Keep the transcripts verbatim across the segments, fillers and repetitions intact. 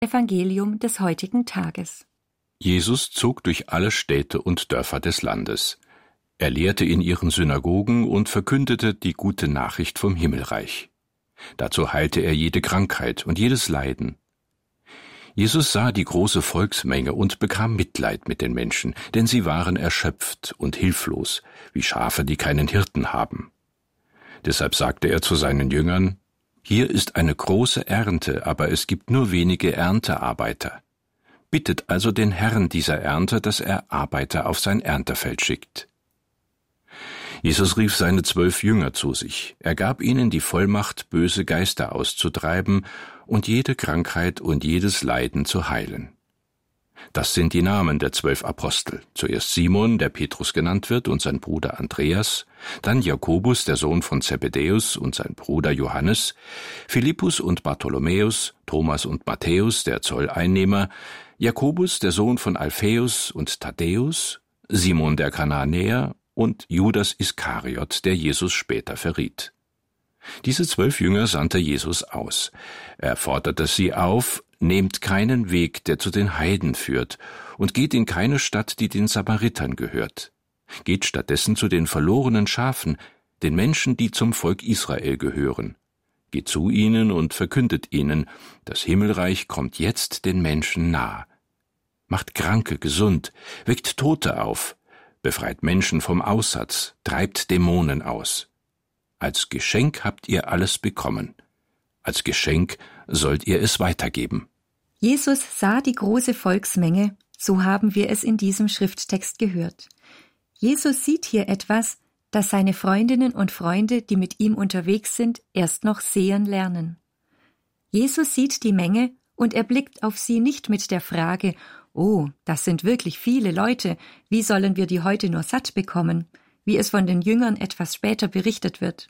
Evangelium des heutigen Tages. Jesus zog durch alle Städte und Dörfer des Landes. Er lehrte in ihren Synagogen und verkündete die gute Nachricht vom Himmelreich. Dazu heilte er jede Krankheit und jedes Leiden. Jesus sah die große Volksmenge und bekam Mitleid mit den Menschen, denn sie waren erschöpft und hilflos, wie Schafe, die keinen Hirten haben. Deshalb sagte er zu seinen Jüngern: Hier ist eine große Ernte, aber es gibt nur wenige Erntearbeiter. Bittet also den Herrn dieser Ernte, dass er Arbeiter auf sein Erntefeld schickt. Jesus rief seine zwölf Jünger zu sich. Er gab ihnen die Vollmacht, böse Geister auszutreiben und jede Krankheit und jedes Leiden zu heilen. Das sind die Namen der zwölf Apostel. Zuerst Simon, der Petrus genannt wird, und sein Bruder Andreas, dann Jakobus, der Sohn von Zebedäus, und sein Bruder Johannes, Philippus und Bartholomäus, Thomas und Matthäus, der Zolleinnehmer, Jakobus, der Sohn von Alphaeus und Thaddäus, Simon der Kananäer und Judas Iskariot, der Jesus später verriet. Diese zwölf Jünger sandte Jesus aus. Er forderte sie auf: Nehmt keinen Weg, der zu den Heiden führt, und geht in keine Stadt, die den Samaritern gehört. Geht stattdessen zu den verlorenen Schafen, den Menschen, die zum Volk Israel gehören. Geht zu ihnen und verkündet ihnen: Das Himmelreich kommt jetzt den Menschen nah. Macht Kranke gesund, weckt Tote auf, befreit Menschen vom Aussatz, treibt Dämonen aus. Als Geschenk habt ihr alles bekommen. Als Geschenk sollt ihr es weitergeben. Jesus sah die große Volksmenge, so haben wir es in diesem Schrifttext gehört. Jesus sieht hier etwas, das seine Freundinnen und Freunde, die mit ihm unterwegs sind, erst noch sehen lernen. Jesus sieht die Menge und er blickt auf sie nicht mit der Frage: Oh, das sind wirklich viele Leute, wie sollen wir die heute nur satt bekommen, wie es von den Jüngern etwas später berichtet wird.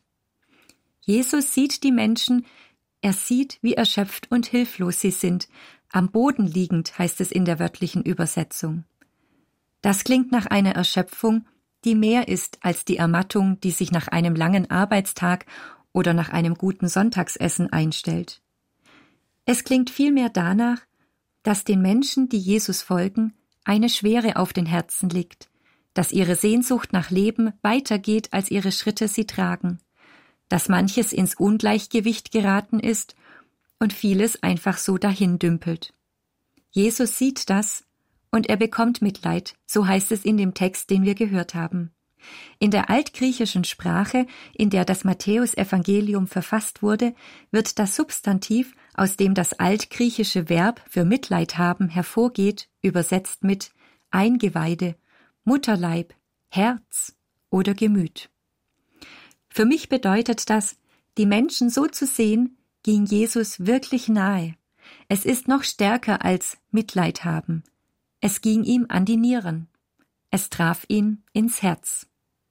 Jesus sieht die Menschen, er sieht, wie erschöpft und hilflos sie sind, am Boden liegend, heißt es in der wörtlichen Übersetzung. Das klingt nach einer Erschöpfung, die mehr ist als die Ermattung, die sich nach einem langen Arbeitstag oder nach einem guten Sonntagsessen einstellt. Es klingt vielmehr danach, dass den Menschen, die Jesus folgen, eine Schwere auf den Herzen liegt, dass ihre Sehnsucht nach Leben weitergeht, als ihre Schritte sie tragen, dass manches ins Ungleichgewicht geraten ist und vieles einfach so dahin dümpelt. Jesus sieht das und er bekommt Mitleid, so heißt es in dem Text, den wir gehört haben. In der altgriechischen Sprache, in der das Matthäus-Evangelium verfasst wurde, wird das Substantiv, aus dem das altgriechische Verb für Mitleid haben hervorgeht, übersetzt mit Eingeweide, Mutterleib, Herz oder Gemüt. Für mich bedeutet das, die Menschen so zu sehen, ging Jesus wirklich nahe. Es ist noch stärker als Mitleid haben. Es ging ihm an die Nieren. Es traf ihn ins Herz.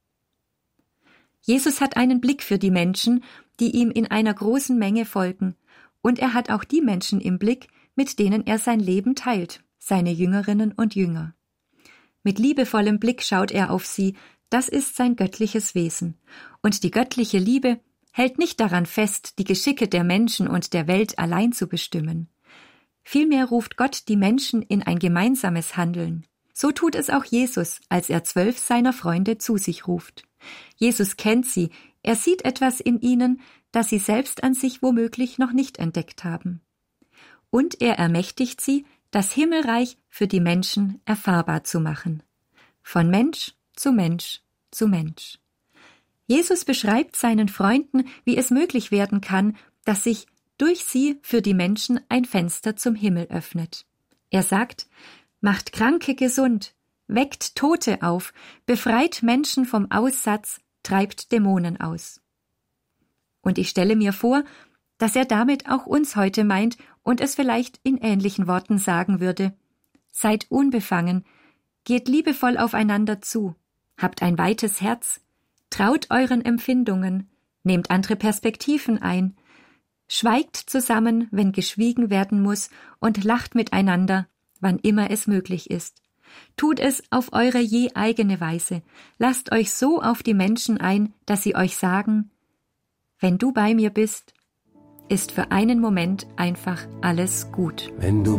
Jesus hat einen Blick für die Menschen, die ihm in einer großen Menge folgen, und er hat auch die Menschen im Blick, mit denen er sein Leben teilt, seine Jüngerinnen und Jünger. Mit liebevollem Blick schaut er auf sie, das ist sein göttliches Wesen. Und die göttliche Liebe hält nicht daran fest, die Geschicke der Menschen und der Welt allein zu bestimmen. Vielmehr ruft Gott die Menschen in ein gemeinsames Handeln. So tut es auch Jesus, als er zwölf seiner Freunde zu sich ruft. Jesus kennt sie, er sieht etwas in ihnen, das sie selbst an sich womöglich noch nicht entdeckt haben. Und er ermächtigt sie, das Himmelreich für die Menschen erfahrbar zu machen. Von Mensch zu Mensch zu Mensch. Jesus beschreibt seinen Freunden, wie es möglich werden kann, dass sich durch sie für die Menschen ein Fenster zum Himmel öffnet. Er sagt: Macht Kranke gesund, weckt Tote auf, befreit Menschen vom Aussatz, treibt Dämonen aus. Und ich stelle mir vor, dass er damit auch uns heute meint und es vielleicht in ähnlichen Worten sagen würde: Seid unbefangen, geht liebevoll aufeinander zu, habt ein weites Herz, traut euren Empfindungen, nehmt andere Perspektiven ein, schweigt zusammen, wenn geschwiegen werden muss, und lacht miteinander, wann immer es möglich ist. Tut es auf eure je eigene Weise, lasst euch so auf die Menschen ein, dass sie euch sagen: Wenn du bei mir bist, ist für einen Moment einfach alles gut. Wenn du